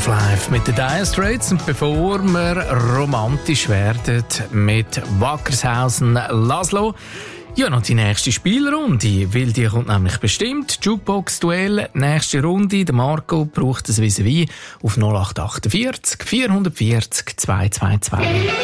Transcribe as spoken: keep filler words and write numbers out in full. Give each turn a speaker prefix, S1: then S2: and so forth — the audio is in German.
S1: of Life mit den Dire Straits. Und bevor wir romantisch werden mit Wackershausen Laszlo, ja, noch die nächste Spielrunde, weil die kommt nämlich bestimmt. Jukebox-Duell, nächste Runde. Der Marco braucht das Vis-à-vis auf null acht acht vier vier vier vier zwei zwei zwei.